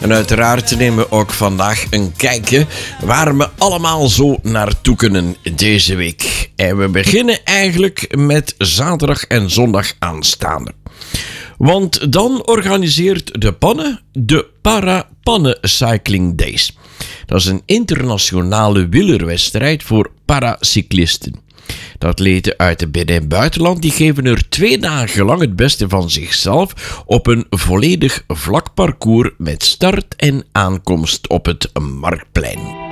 En uiteraard nemen we ook vandaag een kijkje waar we allemaal zo naartoe kunnen deze week. En we beginnen eigenlijk met zaterdag en zondag aanstaande. Want dan organiseert de Panne de Para-Panne Cycling Days. Dat is een internationale wielerwedstrijd voor paracyclisten. De atleten uit het binnen- en buitenland die geven er 2 dagen lang het beste van zichzelf op een volledig vlak parcours met start en aankomst op het Marktplein.